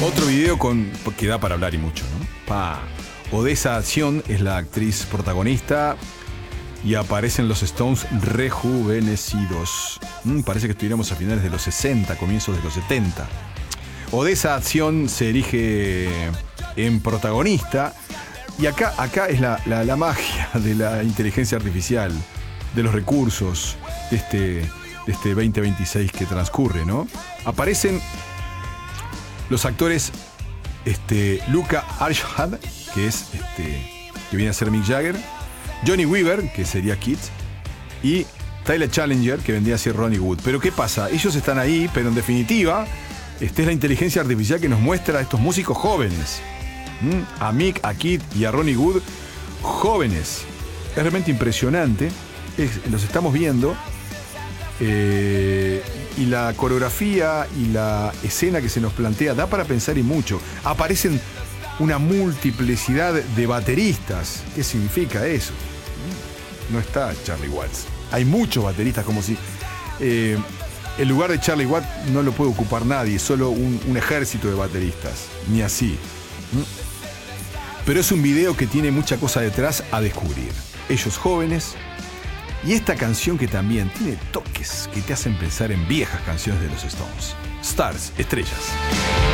Otro video que da para hablar y mucho, ¿no? Odessa Acción es la actriz protagonista y aparecen los Stones rejuvenecidos. Parece que estuviéramos a finales de los 60, comienzos de los 70. Odessa Acción se erige en protagonista y acá es la magia de la inteligencia artificial, de los recursos de este 2026 que transcurre, ¿no? Aparecen los actores Luca Arshad, que es que viene a ser Mick Jagger, Johnny Weaver, que sería Kit, y Tyler Challenger, que vendría a ser Ronnie Wood. Pero ¿qué pasa? Ellos están ahí, pero en definitiva, esta es la inteligencia artificial que nos muestra a estos músicos jóvenes. A Mick, a Kit y a Ronnie Wood, jóvenes. Es realmente impresionante. Los estamos viendo. Y la coreografía y la escena que se nos plantea da para pensar y mucho. Aparecen una multiplicidad de bateristas. ¿Qué significa eso? No está Charlie Watts. Hay muchos bateristas, como si el lugar de Charlie Watts no lo puede ocupar nadie, solo un ejército de bateristas. Ni así. Pero es un video que tiene mucha cosa detrás a descubrir. Ellos jóvenes. Y esta canción que también tiene toques que te hacen pensar en viejas canciones de los Stones. Stars, estrellas.